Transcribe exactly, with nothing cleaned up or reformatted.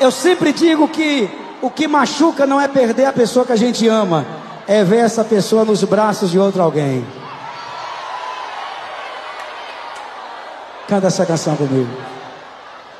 Eu sempre digo que o que machuca não é perder a pessoa que a gente ama, é ver essa pessoa nos braços de outro alguém. Canta essa canção comigo.